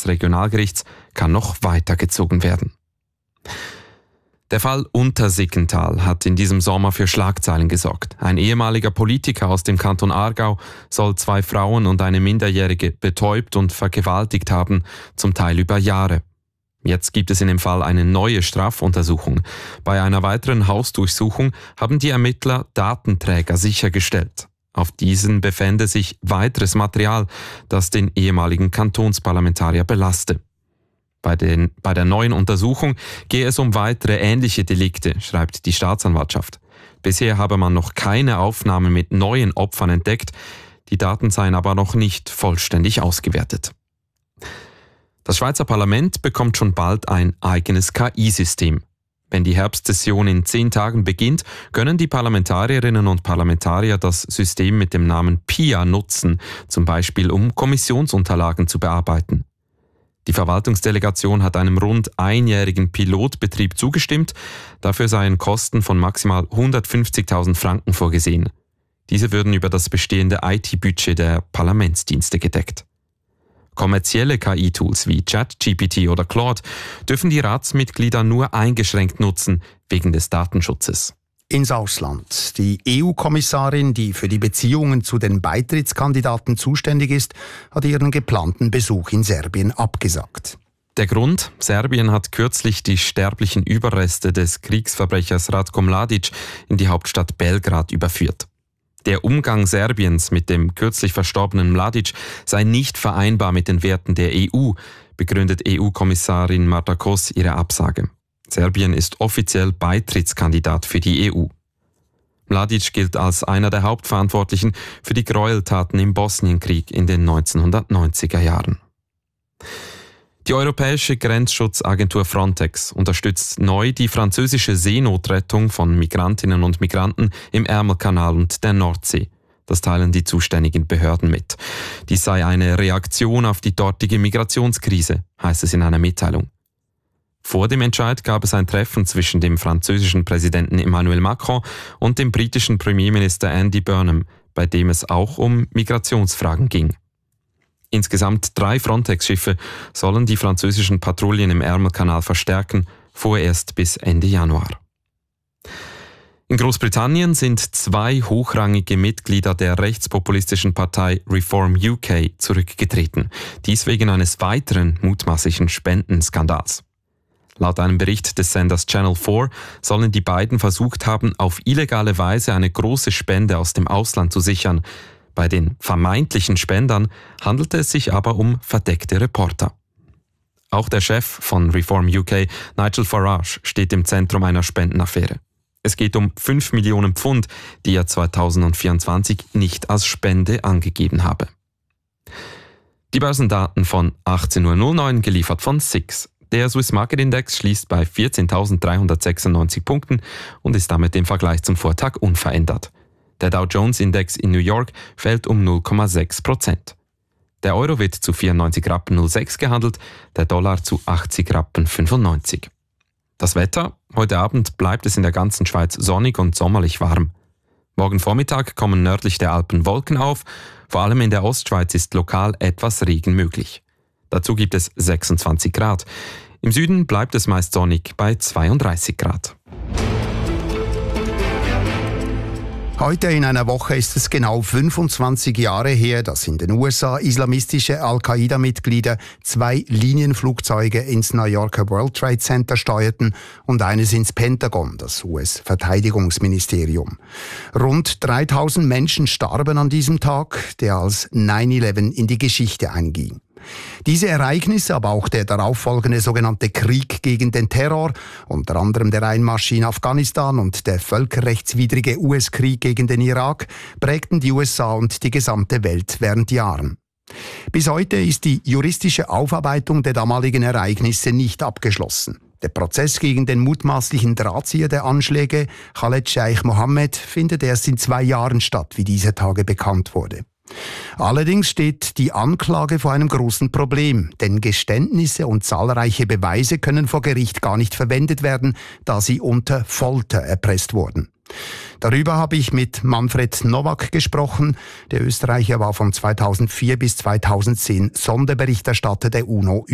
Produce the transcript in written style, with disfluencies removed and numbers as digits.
des Regionalgerichts kann noch weitergezogen werden. Der Fall Untersiggenthal hat in diesem Sommer für Schlagzeilen gesorgt. Ein ehemaliger Politiker aus dem Kanton Aargau soll 2 Frauen und eine Minderjährige betäubt und vergewaltigt haben, zum Teil über Jahre. Jetzt gibt es in dem Fall eine neue Strafuntersuchung. Bei einer weiteren Hausdurchsuchung haben die Ermittler Datenträger sichergestellt. Auf diesen befände sich weiteres Material, das den ehemaligen Kantonsparlamentarier belaste. Bei der neuen Untersuchung gehe es um weitere ähnliche Delikte, schreibt die Staatsanwaltschaft. Bisher habe man noch keine Aufnahmen mit neuen Opfern entdeckt, die Daten seien aber noch nicht vollständig ausgewertet. Das Schweizer Parlament bekommt schon bald ein eigenes KI-System. Wenn die Herbstsession in 10 Tagen beginnt, können die Parlamentarierinnen und Parlamentarier das System mit dem Namen PIA nutzen, zum Beispiel um Kommissionsunterlagen zu bearbeiten. Die Verwaltungsdelegation hat einem rund einjährigen Pilotbetrieb zugestimmt. Dafür seien Kosten von maximal 150.000 Franken vorgesehen. Diese würden über das bestehende IT-Budget der Parlamentsdienste gedeckt. Kommerzielle KI-Tools wie ChatGPT oder Claude dürfen die Ratsmitglieder nur eingeschränkt nutzen, wegen des Datenschutzes. Ins Ausland. Die EU-Kommissarin, die für die Beziehungen zu den Beitrittskandidaten zuständig ist, hat ihren geplanten Besuch in Serbien abgesagt. Der Grund? Serbien hat kürzlich die sterblichen Überreste des Kriegsverbrechers Ratko Mladic in die Hauptstadt Belgrad überführt. Der Umgang Serbiens mit dem kürzlich verstorbenen Mladic sei nicht vereinbar mit den Werten der EU, begründet EU-Kommissarin Marta Kos ihre Absage. Serbien ist offiziell Beitrittskandidat für die EU. Mladic gilt als einer der Hauptverantwortlichen für die Gräueltaten im Bosnienkrieg in den 1990er Jahren. Die Europäische Grenzschutzagentur Frontex unterstützt neu die französische Seenotrettung von Migrantinnen und Migranten im Ärmelkanal und der Nordsee. Das teilen die zuständigen Behörden mit. Dies sei eine Reaktion auf die dortige Migrationskrise, heißt es in einer Mitteilung. Vor dem Entscheid gab es ein Treffen zwischen dem französischen Präsidenten Emmanuel Macron und dem britischen Premierminister Andy Burnham, bei dem es auch um Migrationsfragen ging. Insgesamt 3 Frontex-Schiffe sollen die französischen Patrouillen im Ärmelkanal verstärken, vorerst bis Ende Januar. In Großbritannien sind 2 hochrangige Mitglieder der rechtspopulistischen Partei Reform UK zurückgetreten, dies wegen eines weiteren mutmaßlichen Spendenskandals. Laut einem Bericht des Senders Channel 4 sollen die beiden versucht haben, auf illegale Weise eine große Spende aus dem Ausland zu sichern. Bei den vermeintlichen Spendern handelte es sich aber um verdeckte Reporter. Auch der Chef von Reform UK, Nigel Farage, steht im Zentrum einer Spendenaffäre. Es geht um 5 Millionen Pfund, die er 2024 nicht als Spende angegeben habe. Die Börsendaten von 18.09 Uhr geliefert von SIX. Der Swiss Market Index schließt bei 14.396 Punkten und ist damit im Vergleich zum Vortag unverändert. Der Dow Jones Index in New York fällt um 0,6%. Der Euro wird zu 94,06 Rappen gehandelt, der Dollar zu 80,95 Rappen. Das Wetter? Heute Abend bleibt es in der ganzen Schweiz sonnig und sommerlich warm. Morgen Vormittag kommen nördlich der Alpen Wolken auf, vor allem in der Ostschweiz ist lokal etwas Regen möglich. Dazu gibt es 26 Grad. Im Süden bleibt es meist sonnig bei 32 Grad. Heute in einer Woche ist es genau 25 Jahre her, dass in den USA islamistische Al-Qaida-Mitglieder 2 Linienflugzeuge ins New Yorker World Trade Center steuerten und eines ins Pentagon, das US-Verteidigungsministerium. Rund 3000 Menschen starben an diesem Tag, der als 9/11 in die Geschichte einging. Diese Ereignisse, aber auch der darauffolgende sogenannte Krieg gegen den Terror, unter anderem der Einmarsch in Afghanistan und der völkerrechtswidrige US-Krieg gegen den Irak, prägten die USA und die gesamte Welt während Jahren. Bis heute ist die juristische Aufarbeitung der damaligen Ereignisse nicht abgeschlossen. Der Prozess gegen den mutmaßlichen Drahtzieher der Anschläge, Khaled Sheikh Mohammed, findet erst in 2 Jahren statt, wie diese Tage bekannt wurde. Allerdings steht die Anklage vor einem großen Problem, denn Geständnisse und zahlreiche Beweise können vor Gericht gar nicht verwendet werden, da sie unter Folter erpresst wurden. Darüber habe ich mit Manfred Nowak gesprochen. Der Österreicher war von 2004 bis 2010 Sonderberichterstatter der UNO